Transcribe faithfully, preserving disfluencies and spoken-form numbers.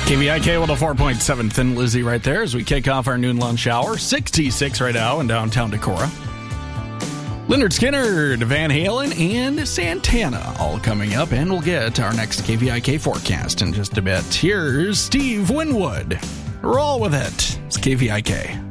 K V I K one oh four point seven, Thin Lizzy right there as we kick off our noon lunch hour. sixty-six right now in downtown Decorah. Lynyrd Skynyrd, Van Halen, and Santana all coming up, and we'll get our next K V I K forecast in just a bit. Here's Steve Winwood. Roll with it. It's K V I K.